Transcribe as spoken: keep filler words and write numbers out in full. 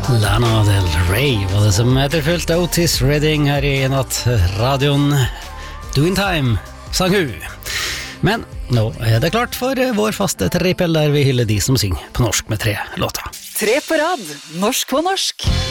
Lana Del Rey var det som etterfulgte Otis Redding her i natt. Radioen Doing Time sang hun. Men nå er det klart for vår faste trippel der vi hyller de som synger på norsk med tre låter. Tre på rad, norsk på norsk.